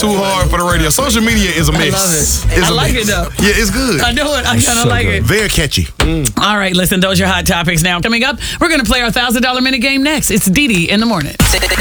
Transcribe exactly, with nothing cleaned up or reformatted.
too hard for the radio. Social media is a mess. I love it. It's I a like mess. it though. Yeah, it's good. I know it. I kind of So like good. it. Very catchy. Mm. All right, listen, those are your hot topics now. Coming up, we're going to play our one thousand dollars minute game next. It's Dee Dee in the morning.